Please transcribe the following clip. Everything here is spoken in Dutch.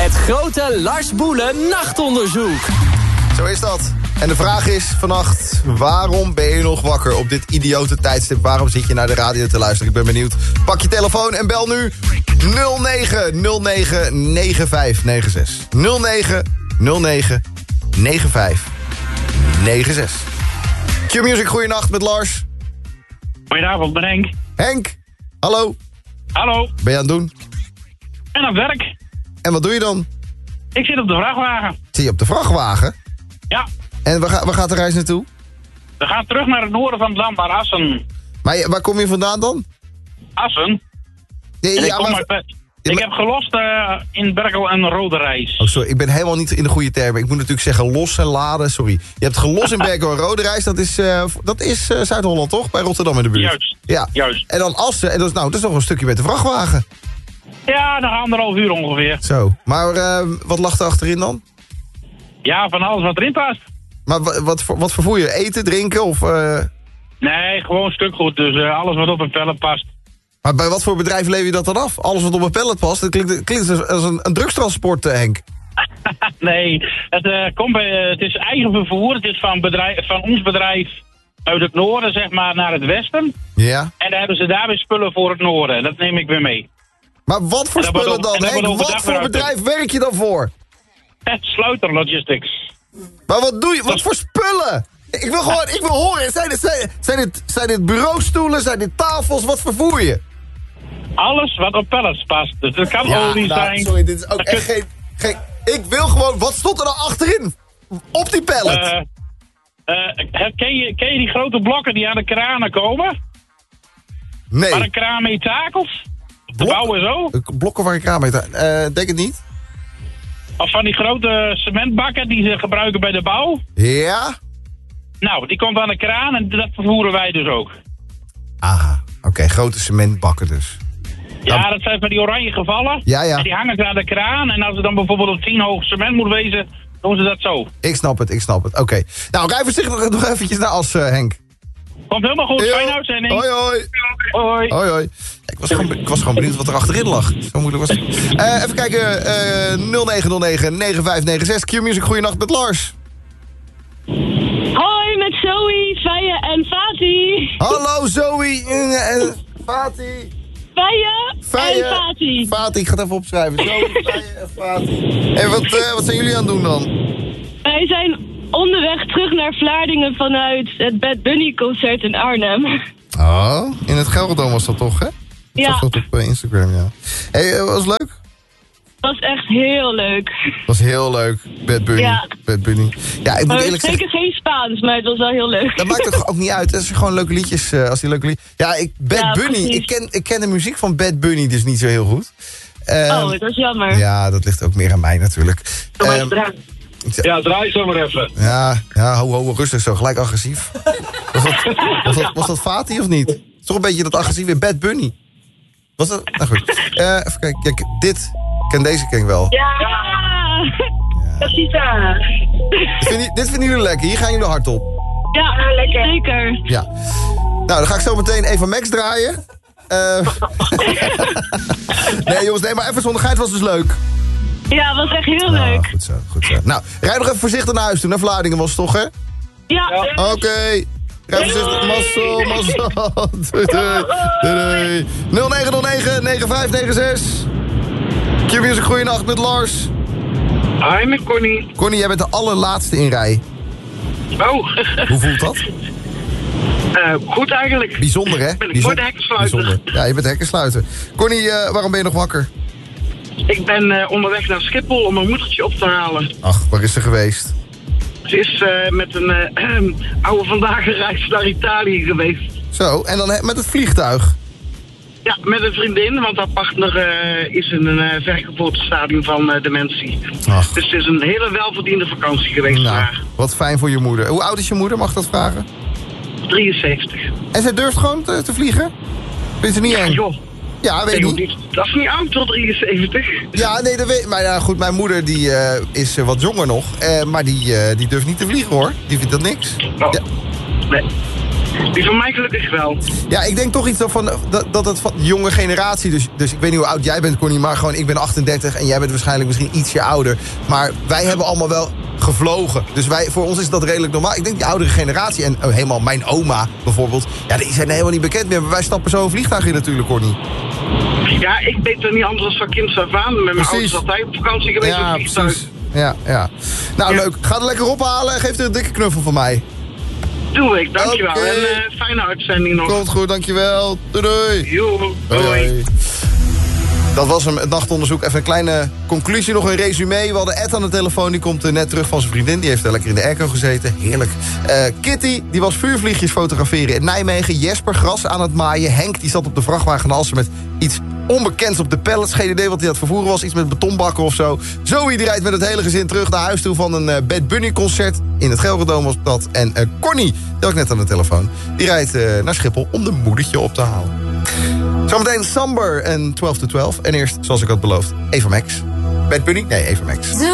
Het grote Lars Boelen nachtonderzoek. Zo is dat. En de vraag is vannacht, waarom ben je nog wakker op dit idiote tijdstip? Waarom zit je naar de radio te luisteren? Ik ben benieuwd. Pak je telefoon en bel nu 0909 9596. 0909 9596. Q-Music, goeienacht met Lars. Goedenavond, ben Henk. Henk, hallo. Hallo. Ben je aan het doen? En aan het werk. En wat doe je dan? Ik zit op de vrachtwagen. Zit je op de vrachtwagen? Ja. En waar gaat de reis naartoe? We gaan terug naar het noorden van het land, naar Assen. Maar waar kom je vandaan dan? Assen? Ik heb gelost in Berkel en Roderijs. Oh, sorry, ik ben helemaal niet in de goede termen. Ik moet natuurlijk zeggen los en laden, sorry. Je hebt gelost in Berkel en Roderijs, dat is Zuid-Holland toch? Bij Rotterdam in de buurt. Juist. Ja. Juist. En dan Assen, en dat is nog een stukje met de vrachtwagen. Ja, nog 1,5 uur ongeveer. Zo, maar wat lag er achterin dan? Ja, van alles wat erin past. Maar wat vervoer je? Eten, drinken of... Nee, gewoon stukgoed, dus alles wat op een pallet past. Maar bij wat voor bedrijf lever je dat dan af? Alles wat op een pallet past, dat klinkt als een drugstransport, Henk. Nee, het is eigen vervoer. Het is van ons bedrijf uit het noorden, zeg maar, naar het westen. Ja. En dan hebben ze daar weer spullen voor het noorden. Dat neem ik weer mee. Maar wat voor spullen dan, Henk? Wat voor bedrijf werk je dan voor? Sluiter Logistics. Maar wat doe je? Wat voor spullen? Ik wil horen. Zijn dit bureaustoelen? Zijn dit tafels? Wat vervoer je? Alles wat op pallets past. Dus het kan olie zijn. Sorry, dit is ook echt geen... Ik wil gewoon... Wat stond er nou achterin? Op die pallet? Ken je die grote blokken die aan de kranen komen? Nee. Waar een kraan mee takelt? Te bouwen zo? Blokken waar een kraan mee takelt? Denk het niet. Of van die grote cementbakken die ze gebruiken bij de bouw? Ja. Nou, die komt aan de kraan en dat vervoeren wij dus ook. Aha, oké, grote cementbakken dus. Ja, dat zijn van die oranje gevallen. Ja. En die hangen ze aan de kraan. En als er dan bijvoorbeeld op 10 hoog cement moet wezen, doen ze dat zo. Ik snap het. Oké. Nou, rij voorzichtig nog eventjes naar Assen, Henk. Komt helemaal goed, fijne uitzending. Hoi. Ik was gewoon benieuwd wat er achterin lag. Zo moeilijk was het. Even kijken, 0909-9596. Q-Music, goeienacht met Lars. Hoi, met Zoe, Feije en Fati. Hallo Zoe en Fati. Feije en Fati. Fati, ik ga het even opschrijven. Zoe, Feije en Fati. En wat zijn jullie aan het doen dan? Wij zijn onderweg terug naar Vlaardingen vanuit het Bad Bunny concert in Arnhem. Oh, in het Gelredome was dat toch, hè? Ik zag dat op Instagram, ja. Hey, was het leuk? Was echt heel leuk. Was heel leuk, Bad Bunny. Ja. Bad Bunny. Ja, ik moet eerlijk zeggen... zeker geen Spaans, maar het was wel heel leuk. Dat maakt toch ook niet uit. Als je gewoon leuke liedjes... Ja, Bad Bunny. Ik ken de muziek van Bad Bunny dus niet zo heel goed. Dat is jammer. Ja, dat ligt ook meer aan mij natuurlijk. Ja, draai zo maar even. Ja, ho, rustig zo. Gelijk agressief. Was dat Fati of niet? Het is toch een beetje dat agressieve Bad Bunny. Was dat? Nou goed. Even kijken. Kijk, deze ken ik wel. Ja. Dat is daar. Dit vinden jullie lekker. Hier gaan jullie hard op. Ja, lekker. Zeker. Ja. Nou, dan ga ik zo meteen Eva Max draaien. Nee jongens, maar even zonder geit was dus leuk. Ja, was echt heel leuk. Goed zo. Nou, rij nog even voorzichtig naar huis toe. Naar Vlaardingen was het toch, hè? Ja. Oké. Rij voorzichtig. Mazzel. Doei. 0909-9596. Q-Music, goeienacht met Lars. Hi, met Connie. Connie, jij bent de allerlaatste in rij. Oh. Hoe voelt dat? Goed eigenlijk. Bijzonder, hè? Ben ik voor de hekkensluiter. Ja, je bent hekkensluiter. Connie, waarom ben je nog wakker? Ik ben onderweg naar Schiphol om mijn moedertje op te halen. Ach, waar is ze geweest? Ze is met een oude vandaag reis naar Italië geweest. Zo, en dan met het vliegtuig? Ja, met een vriendin, want haar partner is in een vergeboortestadium van dementie. Ach. Dus het is een hele welverdiende vakantie geweest voor haar. Wat fijn voor je moeder. Hoe oud is je moeder, mag ik dat vragen? 73. En zij durft gewoon te vliegen? Vindt ze niet eng? Joh. Ja, weet je niet. Dat is niet oud tot 73. Ja, nee, dat weet. Maar ja, goed, mijn moeder die is wat jonger nog. Maar die durft niet te vliegen, hoor. Die vindt dat niks. Oh. Ja. Nee. Die van mij gelukkig wel. Ja, ik denk toch iets van, dat het van de jonge generatie... Dus ik weet niet hoe oud jij bent, Connie... maar gewoon ik ben 38 en jij bent waarschijnlijk misschien ietsje ouder. Maar wij hebben allemaal wel gevlogen. Dus voor ons is dat redelijk normaal. Ik denk die oudere generatie en helemaal mijn oma bijvoorbeeld... ja, die zijn helemaal niet bekend meer. Maar wij stappen zo een vliegtuig in natuurlijk, Connie. Ja, ik weet er niet anders dan van kinds af aan. Met mijn ouders altijd op vakantie geweest op het vliegtuig. Precies. Ja. Nou, leuk. Ga er lekker ophalen en geef er een dikke knuffel van mij. Doe ik, dankjewel. Okay. En fijne uitzending nog. Komt goed, dankjewel. Doei. Jo, doei. Dat was hem, het nachtonderzoek. Even een kleine conclusie, nog een resume. We hadden Ed aan de telefoon, die komt net terug van zijn vriendin. Die heeft lekker in de airco gezeten, heerlijk. Kitty, die was vuurvliegjes fotograferen in Nijmegen. Jesper, gras aan het maaien. Henk, die zat op de vrachtwagen Alsen met iets onbekends op de pallets. Geen idee wat hij aan het vervoeren was, iets met betonbakken of zo. Zoe, die rijdt met het hele gezin terug naar huis toe van een Bad Bunny concert. In het Gelredome was dat. En Connie, die had ik net aan de telefoon. Die rijdt naar Schiphol om de moedertje op te halen. Zometeen Samber en 12 to 12. En eerst, zoals ik had beloofd, Eva Max. Bad Bunny? Nee, Eva Max.